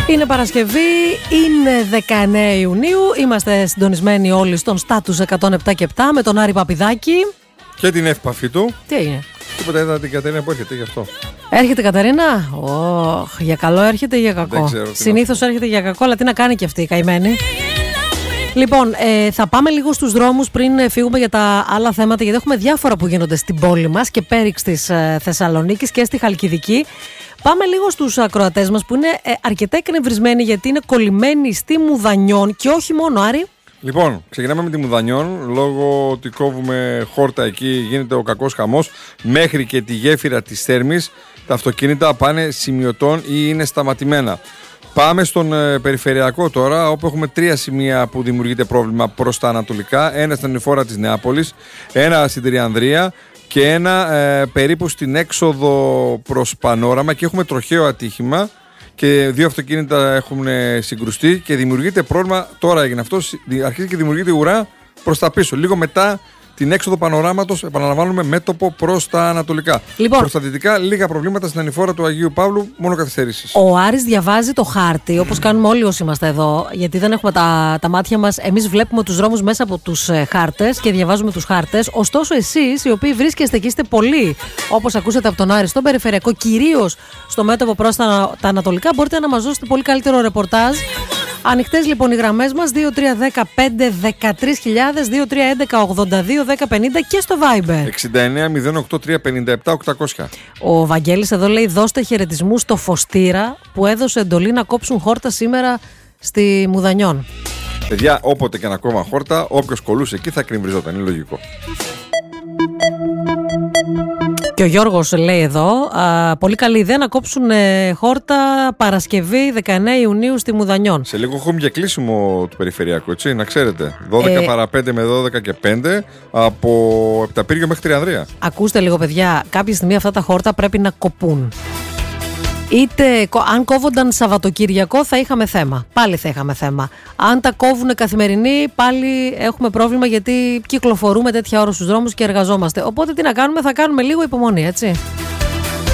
Είναι Παρασκευή, είναι 19 Ιουνίου. Είμαστε συντονισμένοι όλοι στον Στάτους 107 και 7 με τον Άρη Παπηδάκη. Και την εύπαφή του. Τι έγινε? Τίποτα, είδα την Κατερίνα που έρχεται γι' αυτό. Έρχεται η Κατερίνα. Για καλό έρχεται ή για κακό? Συνήθως έρχεται για κακό, αλλά τι να κάνει και αυτή η καημένη. Λοιπόν, θα πάμε λίγο στους δρόμους πριν φύγουμε για τα άλλα θέματα, γιατί έχουμε διάφορα που γίνονται στην πόλη μας και πέριξ της Θεσσαλονίκης και στη Χαλκιδική. Πάμε λίγο στους ακροατές μας που είναι αρκετά εκνευρισμένοι γιατί είναι κολλημένοι στη Μουδανιών και όχι μόνο, Άρη. Λοιπόν, ξεκινάμε με τη Μουδανιών. Λόγω ότι κόβουμε χόρτα εκεί, γίνεται ο κακός χαμός. Μέχρι και τη γέφυρα της Θέρμης τα αυτοκίνητα πάνε σημειωτών ή είναι σταματημένα. Πάμε στον περιφερειακό τώρα, όπου έχουμε 3 σημεία που δημιουργείται πρόβλημα προς τα ανατολικά. Ένα στην ανηφόρα της Νεάπολης, ένα στην Τριανδρία και ένα περίπου στην έξοδο προς Πανόραμα, και έχουμε τροχαίο ατύχημα και 2 αυτοκίνητα έχουν συγκρουστεί και δημιουργείται πρόβλημα. Τώρα έγινε αυτό, αρχίζει και δημιουργείται ουρά προς τα πίσω. Λίγο μετά την έξοδο Πανοράματος, επαναλαμβάνουμε, μέτωπο προς τα ανατολικά. Λοιπόν, προς τα δυτικά, λίγα προβλήματα στην ανηφόρα του Αγίου Παύλου, μόνο καθυστερήσεις. Ο Άρης διαβάζει το χάρτη, όπως κάνουμε όλοι όσοι είμαστε εδώ, γιατί δεν έχουμε τα μάτια μας. Εμείς βλέπουμε τους δρόμους μέσα από τους χάρτες και διαβάζουμε τους χάρτες. Ωστόσο, εσείς, οι οποίοι βρίσκεστε και είστε πολλοί, όπως ακούσατε από τον Άρη, στον περιφερειακό, κυρίως στο μέτωπο προς τα ανατολικά, μπορείτε να μας δώσετε πολύ καλύτερο ρεπορτάζ. Ανοιχτές λοιπόν οι γραμμές μας 2310-513.000, 2311-82-1050 και στο Viber 69-08-357-800. Ο Βαγγέλης εδώ λέει: δώστε χαιρετισμούς στο Φωστήρα που έδωσε εντολή να κόψουν χόρτα σήμερα στη Μουδανιών. Παιδιά, όποτε και να κόμμα χόρτα, όποιος κολούσε εκεί θα κρυμβριζόταν, είναι λογικό. Και ο Γιώργος λέει εδώ: πολύ καλή ιδέα να κόψουν χόρτα Παρασκευή 19 Ιουνίου στη Μουδανιών. Σε λίγο έχουμε και κλείσιμο του περιφερειακού, έτσι, να ξέρετε. 12 παρά 5 με 12 και 5 από Επταπύργιο μέχρι Τριανδρία. Ακούστε λίγο, παιδιά, κάποια στιγμή αυτά τα χόρτα πρέπει να κοπούν. Είτε αν κόβονταν Σαββατοκύριακο θα είχαμε θέμα. Πάλι θα είχαμε θέμα. Αν τα κόβουν καθημερινή, πάλι έχουμε πρόβλημα, γιατί κυκλοφορούμε τέτοια ώρα στους δρόμους και εργαζόμαστε. Οπότε τι να κάνουμε, θα κάνουμε λίγο υπομονή, έτσι.